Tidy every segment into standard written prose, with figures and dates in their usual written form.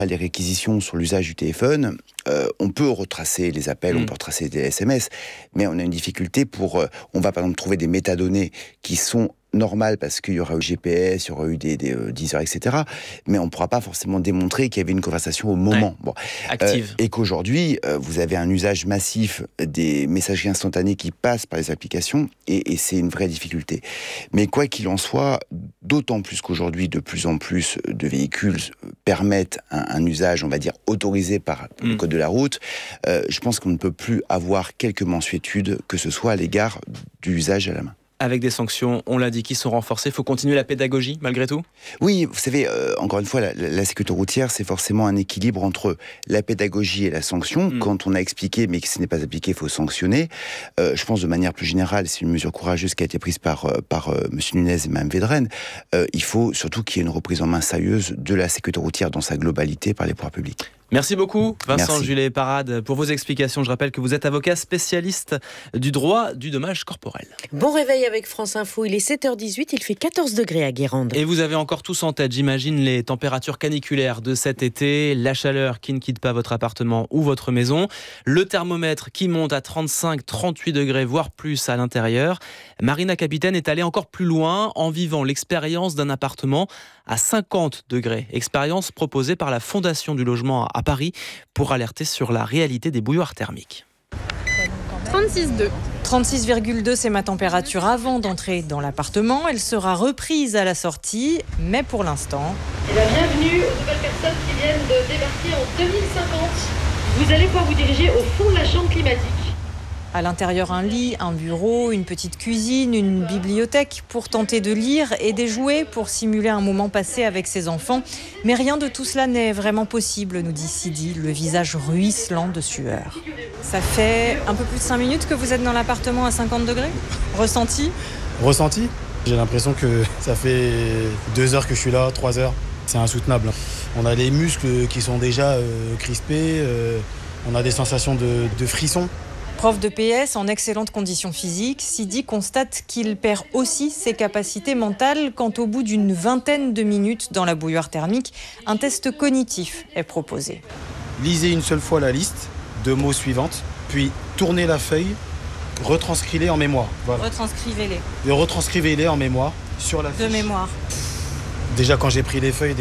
Les réquisitions sur l'usage du téléphone, on peut retracer les appels, on peut retracer des SMS, mais on a une difficulté on va par exemple trouver des métadonnées qui sont normales parce qu'il y aura eu GPS, il y aura eu des Deezer, etc. Mais on ne pourra pas forcément démontrer qu'il y avait une conversation au moment. Active. Et qu'aujourd'hui, vous avez un usage massif des messageries instantanées qui passent par les applications, et c'est une vraie difficulté. Mais quoi qu'il en soit, d'autant plus qu'aujourd'hui, de plus en plus de véhicules permettent un usage, on va dire, autorisé par le code de la route, je pense qu'on ne peut plus avoir quelque mansuétude, que ce soit à l'égard du usage à la main. Avec des sanctions, on l'a dit, qui sont renforcées. Il faut continuer la pédagogie, malgré tout ? Oui, vous savez, encore une fois, la sécurité routière, c'est forcément un équilibre entre la pédagogie et la sanction. Quand on a expliqué, mais que ce n'est pas appliqué, il faut sanctionner. Je pense de manière plus générale, c'est une mesure courageuse qui a été prise par M. Nunez et Mme Védrenne. Il faut surtout qu'il y ait une reprise en main sérieuse de la sécurité routière dans sa globalité par les pouvoirs publics. Merci beaucoup, Vincent Julet-Parade, pour vos explications. Je rappelle que vous êtes avocat spécialiste du droit du dommage corporel. Bon réveil avec France Info, il est 7h18, il fait 14 degrés à Guérande. Et vous avez encore tous en tête, j'imagine, les températures caniculaires de cet été, la chaleur qui ne quitte pas votre appartement ou votre maison, le thermomètre qui monte à 35, 38 degrés, voire plus à l'intérieur. Marina Capitaine est allée encore plus loin en vivant l'expérience d'un appartement à 50 degrés. Expérience proposée par la Fondation du logement à Paris pour alerter sur la réalité des bouilloires thermiques. 36,2. 36,2, c'est ma température avant d'entrer dans l'appartement. Elle sera reprise à la sortie, mais pour l'instant... Bienvenue aux nouvelles personnes qui viennent de débarquer en 2050. Vous allez pouvoir vous diriger au fond de la chambre climatique. À l'intérieur, un lit, un bureau, une petite cuisine, une bibliothèque pour tenter de lire et des jouets pour simuler un moment passé avec ses enfants. Mais rien de tout cela n'est vraiment possible, nous dit Sidi, le visage ruisselant de sueur. Ça fait un peu plus de 5 minutes que vous êtes dans l'appartement à 50 degrés. Ressenti ? J'ai l'impression que ça fait 2 heures que je suis là, 3 heures. C'est insoutenable. On a les muscles qui sont déjà crispés, on a des sensations de frissons. Prof de PS en excellente condition physique, Sidi constate qu'il perd aussi ses capacités mentales quand au bout d'une vingtaine de minutes dans la bouilloire thermique, un test cognitif est proposé. Lisez une seule fois la liste de mots suivantes, puis tournez la feuille, retranscrivez-les en mémoire. Voilà. Retranscrivez-les en mémoire sur la fiche. De mémoire. Déjà quand j'ai pris les feuilles,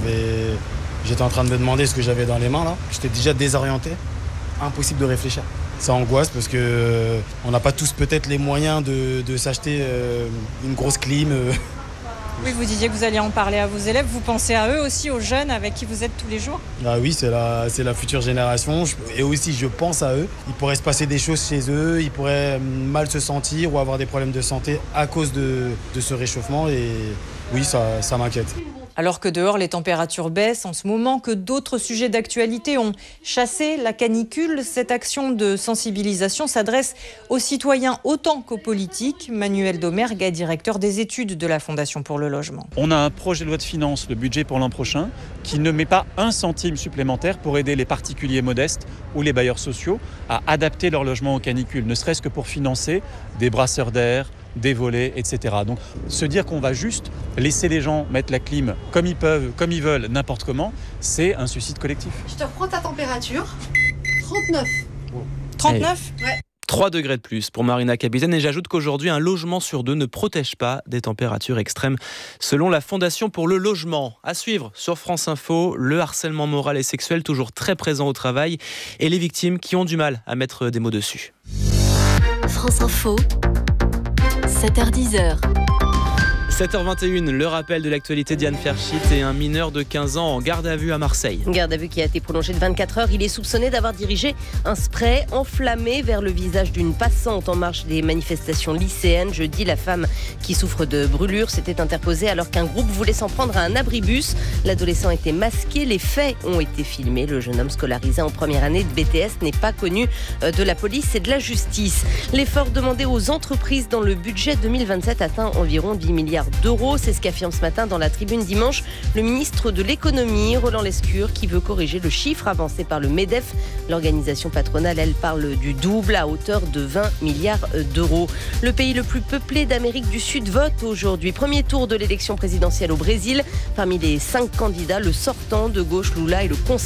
j'étais en train de me demander ce que j'avais dans les mains là. J'étais déjà désorienté, impossible de réfléchir. Ça angoisse parce que on n'a pas tous peut-être les moyens de s'acheter une grosse clim. Oui, vous disiez que vous alliez en parler à vos élèves. Vous pensez à eux aussi, aux jeunes avec qui vous êtes tous les jours ? Ah oui, c'est la future génération. Et aussi, je pense à eux. Il pourrait se passer des choses chez eux. Ils pourraient mal se sentir ou avoir des problèmes de santé à cause de ce réchauffement. Et oui, ça m'inquiète. Alors que dehors, les températures baissent en ce moment, que d'autres sujets d'actualité ont chassé la canicule, cette action de sensibilisation s'adresse aux citoyens autant qu'aux politiques. Manuel Domergue, directeur des études de la Fondation pour le logement. On a un projet de loi de finances, le budget pour l'an prochain, qui ne met pas un centime supplémentaire pour aider les particuliers modestes ou les bailleurs sociaux à adapter leur logement aux canicules, ne serait-ce que pour financer des brasseurs d'air, des volets, etc. Donc se dire qu'on va juste laisser les gens mettre la clim comme ils peuvent, comme ils veulent, n'importe comment, c'est un suicide collectif. Je te reprends ta température. 39. 39 ? Ouais. 3 degrés de plus pour Marina Capitaine, et j'ajoute qu'aujourd'hui un logement sur 2 ne protège pas des températures extrêmes selon la Fondation pour le logement. À suivre sur France Info, le harcèlement moral et sexuel toujours très présent au travail et les victimes qui ont du mal à mettre des mots dessus. France Info, 7h10. 7h21, le rappel de l'actualité, Diane Ferchit, et un mineur de 15 ans en garde à vue à Marseille. Garde à vue qui a été prolongée de 24 heures. Il est soupçonné d'avoir dirigé un spray enflammé vers le visage d'une passante en marge des manifestations lycéennes. Jeudi, la femme qui souffre de brûlures s'était interposée alors qu'un groupe voulait s'en prendre à un abribus. L'adolescent était masqué. Les faits ont été filmés. Le jeune homme scolarisé en première année de BTS n'est pas connu de la police et de la justice. L'effort demandé aux entreprises dans le budget 2027 atteint environ 10 milliards milliards d'euros. C'est ce qu'affirme ce matin dans la Tribune dimanche le ministre de l'économie, Roland Lescure, qui veut corriger le chiffre avancé par le MEDEF. L'organisation patronale, elle, parle du double à hauteur de 20 milliards d'euros. Le pays le plus peuplé d'Amérique du Sud vote aujourd'hui. Premier tour de l'élection présidentielle au Brésil. Parmi les 5 candidats, le sortant de gauche Lula est le